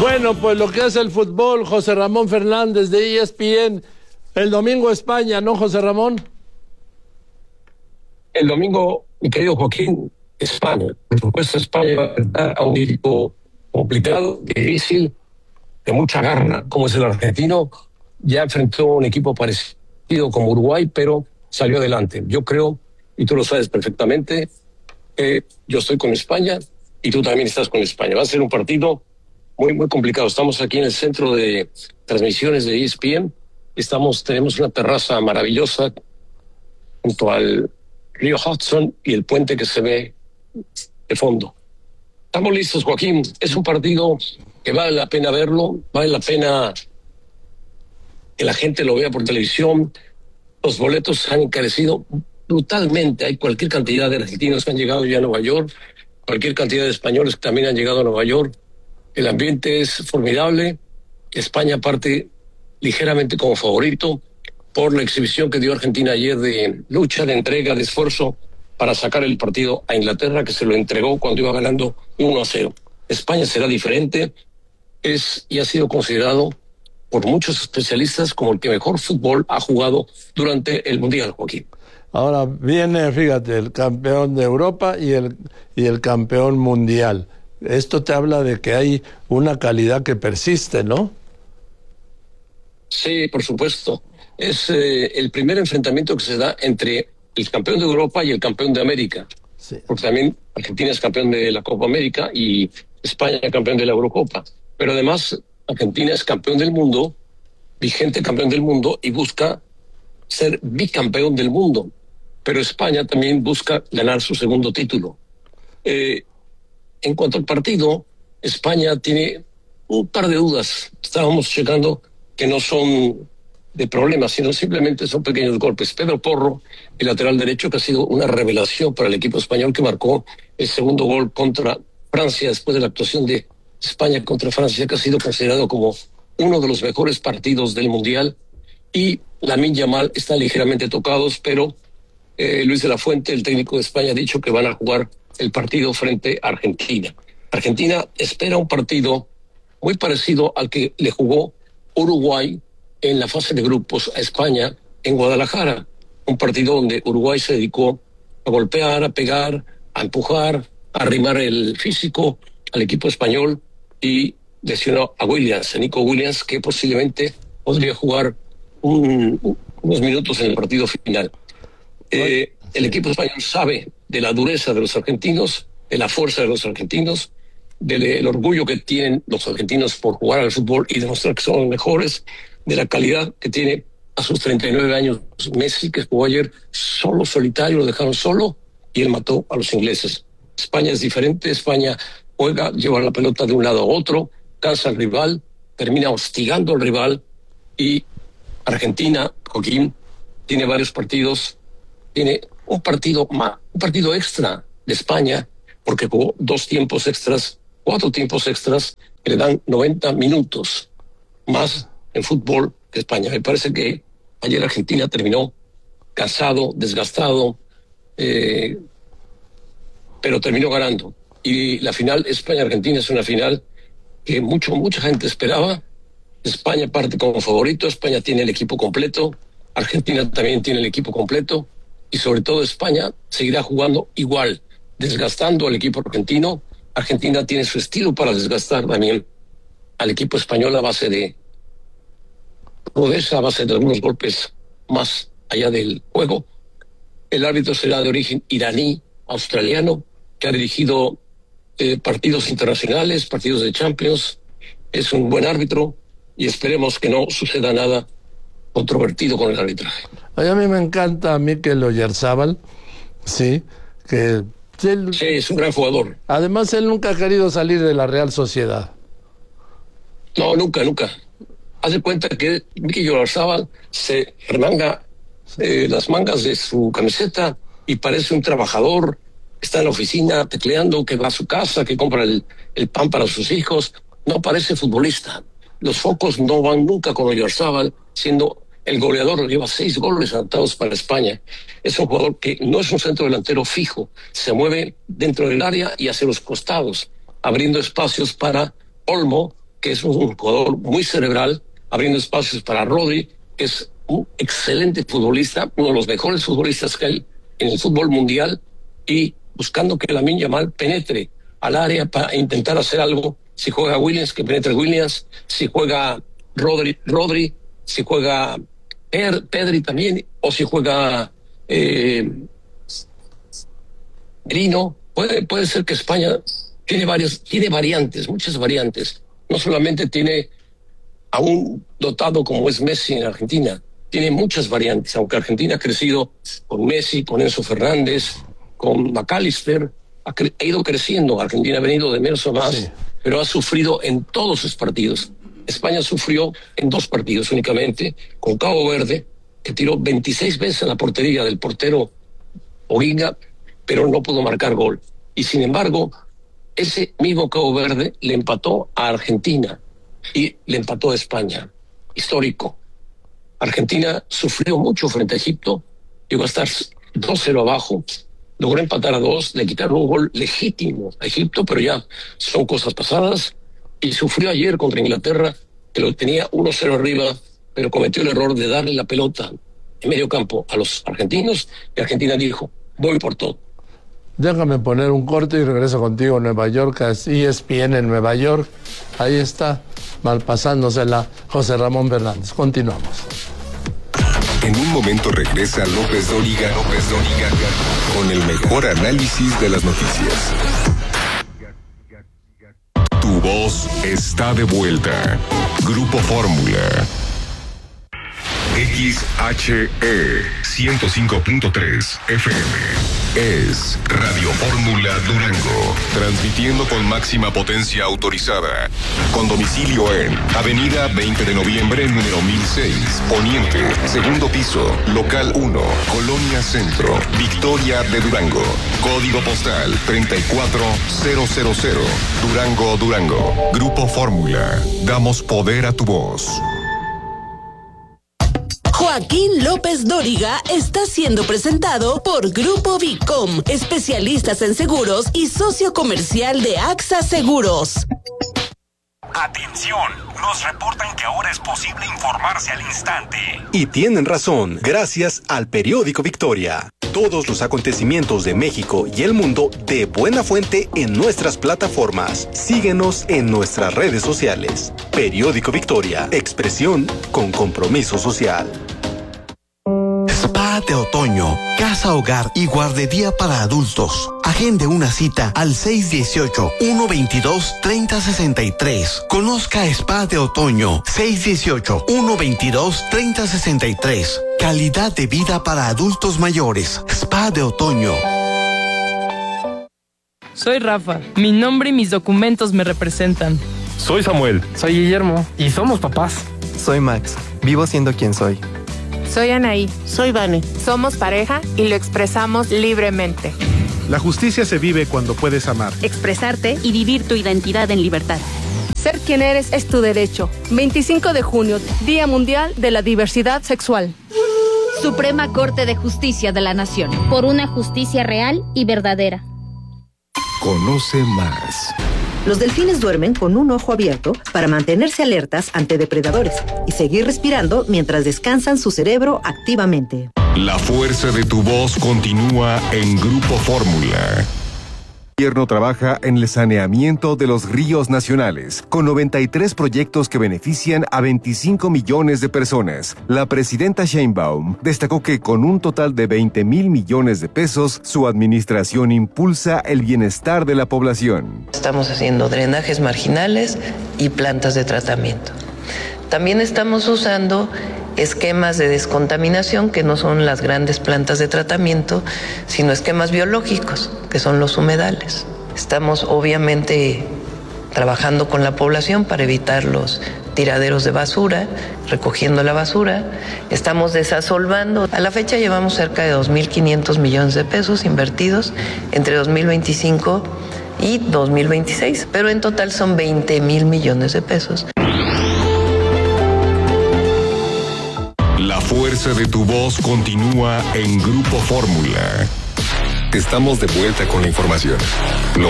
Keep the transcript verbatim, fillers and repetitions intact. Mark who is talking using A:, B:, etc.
A: Bueno, pues lo que es el fútbol, José Ramón Fernández de E S P N. El domingo España, ¿no, José Ramón?
B: El domingo, mi querido Joaquín, España. Por supuesto, España va a enfrentar a un equipo complicado, difícil, de mucha garra, como es el argentino. Ya enfrentó a un equipo parecido como Uruguay, pero salió adelante. Yo creo, y tú lo sabes perfectamente, que yo estoy con España y tú también estás con España. Va a ser un partido muy, muy complicado. Estamos aquí en el centro de transmisiones de E S P N. Estamos, tenemos una terraza maravillosa junto al río Hudson y el puente que se ve de fondo. Estamos listos, Joaquín. Es un partido que vale la pena verlo, vale la pena que la gente lo vea por televisión. Los boletos han encarecido brutalmente. Hay cualquier cantidad de argentinos que han llegado ya a Nueva York, cualquier cantidad de españoles que también han llegado a Nueva York. El ambiente es formidable. España parte ligeramente como favorito por la exhibición que dio Argentina ayer de lucha, de entrega, de esfuerzo para sacar el partido a Inglaterra, que se lo entregó cuando iba ganando uno a cero. España será diferente, es y ha sido considerado por muchos especialistas como el que mejor fútbol ha jugado durante el Mundial, Joaquín.
A: Ahora viene, fíjate, el campeón de Europa y el, y el campeón mundial. Esto te habla de que hay una calidad que persiste, ¿no?
B: Sí, por supuesto. Es eh, el primer enfrentamiento que se da entre el campeón de Europa y el campeón de América.
A: Sí.
B: Porque también Argentina es campeón de la Copa América y España campeón de la Eurocopa. Pero además Argentina es campeón del mundo, vigente campeón del mundo, y busca ser bicampeón del mundo. Pero España también busca ganar su segundo título. Eh, en cuanto al partido, España tiene un par de dudas. Estábamos checando que no son de problemas, sino simplemente son pequeños golpes. Pedro Porro, el lateral derecho, que ha sido una revelación para el equipo español, que marcó el segundo gol contra Francia después de la actuación de España contra Francia, que ha sido considerado como uno de los mejores partidos del Mundial. Y Lamine Yamal está ligeramente tocados, pero eh, Luis de la Fuente, el técnico de España, ha dicho que van a jugar el partido frente a Argentina. Argentina espera un partido muy parecido al que le jugó Uruguay en la fase de grupos a España en Guadalajara, un partido donde Uruguay se dedicó a golpear, a pegar, a empujar, a arrimar el físico al equipo español y lesionó a Williams, a Nico Williams, que posiblemente podría jugar un, unos minutos en el partido final. Eh, el equipo español sabe de la dureza de los argentinos, de la fuerza de los argentinos, del orgullo que tienen los argentinos por jugar al fútbol y demostrar que son los mejores, de la calidad que tiene a sus treinta y nueve años Messi, que jugó ayer solo, solitario, lo dejaron solo y él mató a los ingleses. España es diferente, España juega, lleva la pelota de un lado a otro, cansa al rival, termina hostigando al rival, y Argentina, Joaquín, tiene varios partidos, tiene un partido más, un partido extra de España, porque jugó dos tiempos extras, cuatro tiempos extras que le dan noventa minutos más en fútbol que España. Me parece que ayer Argentina terminó cansado, desgastado, eh, pero terminó ganando. Y la final España-Argentina es una final que mucho, mucha gente esperaba. España parte como favorito, España tiene el equipo completo, Argentina también tiene el equipo completo, y sobre todo España seguirá jugando igual, desgastando al equipo argentino. Argentina tiene su estilo para desgastar también al equipo español a base de rudeza, a base de algunos golpes más allá del juego. El árbitro será de origen iraní, australiano, que ha dirigido eh, partidos internacionales, partidos de Champions. Es un buen árbitro y esperemos que no suceda nada controvertido con el arbitraje.
A: A mí me encanta a Mikel Oyarzabal, sí, que él,
B: sí, es un gran jugador.
A: Además, él nunca ha querido salir de la Real Sociedad.
B: No, nunca, nunca. Haz de cuenta que Mikel Oyarzabal se remanga eh, las mangas de su camiseta y parece un trabajador. Está en la oficina tecleando, que va a su casa, que compra el, el pan para sus hijos. No parece futbolista. Los focos no van nunca con Oyarzabal, siendo el goleador, lleva seis goles anotados para España. Es un jugador que no es un centro delantero fijo, se mueve dentro del área y hacia los costados, abriendo espacios para Olmo que es un jugador muy cerebral, abriendo espacios para Rodri, que es un excelente futbolista, uno de los mejores futbolistas que hay en el fútbol mundial, y buscando que Lamine Yamal penetre al área para intentar hacer algo. Si juega Williams, que penetre Williams. Si juega Rodri, Rodri. Si juega per, Pedri también. O si juega eh, Merino. Puede, puede ser que España tiene varias, tiene variantes, muchas variantes. No solamente tiene a un dotado como es Messi en Argentina, tiene muchas variantes, aunque Argentina ha crecido con Messi, con Enzo Fernández, con McAllister, ha, cre- ha ido creciendo. Argentina ha venido de menos a más, sí, pero ha sufrido en todos sus partidos. España sufrió en dos partidos únicamente, con Cabo Verde, que tiró veintiséis veces en la portería del portero Oguinga, pero no pudo marcar gol. Y sin embargo, ese mismo Cabo Verde le empató a Argentina y le empató a España. Histórico. Argentina sufrió mucho frente a Egipto, llegó a estar dos cero abajo, logró empatar a dos, le quitaron un gol legítimo a Egipto, pero ya son cosas pasadas, y sufrió ayer contra Inglaterra, que lo tenía uno cero arriba, pero cometió el error de darle la pelota en medio campo a los argentinos, y Argentina dijo, voy por todo.
A: Déjame poner un corte y regreso contigo a Nueva York, a E S P N en Nueva York. Ahí está, malpasándosela José Ramón Fernández. Continuamos.
C: En un momento regresa López Dóriga, López Dóriga, con el mejor análisis de las noticias. Tu voz está de vuelta. Grupo Fórmula. X H E ciento cinco punto tres F M es Radio Fórmula Durango, transmitiendo con máxima potencia autorizada, con domicilio en Avenida veinte de noviembre, número mil seis, Poniente, segundo piso, local uno, Colonia Centro, Victoria de Durango, código postal treinta y cuatro mil, Durango, Durango. Grupo Fórmula, damos poder a tu voz.
D: Joaquín López Dóriga está siendo presentado por Grupo Vicom, especialistas en seguros y socio comercial de AXA Seguros.
E: Atención, nos reportan que ahora es posible informarse al instante.
F: Y tienen razón, gracias al periódico Victoria. Todos los acontecimientos de México y el mundo de buena fuente en nuestras plataformas. Síguenos en nuestras redes sociales. Periódico Victoria, expresión con compromiso social.
G: Spa de otoño, casa hogar y guardería para adultos. Agende una cita al seis uno ocho, uno veintidós, treinta sesenta y tres. Conozca Spa de otoño, seis uno ocho, uno veintidós, treinta sesenta y tres. Calidad de vida para adultos mayores. Spa de otoño.
H: Soy Rafa. Mi nombre y mis documentos me representan.
I: Soy Samuel.
J: Soy Guillermo.
I: Y somos papás.
J: Soy Max. Vivo siendo quien soy.
K: Soy Anaí.
L: Soy Vane.
K: Somos pareja y lo expresamos libremente.
M: La justicia se vive cuando puedes amar,
N: expresarte y vivir tu identidad en libertad.
O: Ser quien eres es tu derecho. veinticinco de junio, Día Mundial de la Diversidad Sexual.
N: Suprema Corte de Justicia de la Nación. Por una justicia real y verdadera.
C: Conoce más.
P: Los delfines duermen con un ojo abierto para mantenerse alertas ante depredadores y seguir respirando mientras descansan su cerebro activamente.
C: La fuerza de tu voz continúa en Grupo Fórmula. El gobierno trabaja en el saneamiento de los ríos nacionales, con noventa y tres proyectos que benefician a veinticinco millones de personas. La presidenta Sheinbaum destacó que con un total de veinte mil millones de pesos, su administración impulsa el bienestar de la población.
Q: Estamos haciendo drenajes marginales y plantas de tratamiento. También estamos usando esquemas de descontaminación, que no son las grandes plantas de tratamiento, sino esquemas biológicos, que son los humedales. Estamos obviamente trabajando con la población para evitar los tiraderos de basura, recogiendo la basura. Estamos desasolvando. A la fecha llevamos cerca de dos mil quinientos millones de pesos invertidos entre dos mil veinticinco y dos mil veintiséis, pero en total son veinte mil millones de pesos.
C: La fuerza de tu voz continúa en Grupo Fórmula. Estamos de vuelta con la información. Lo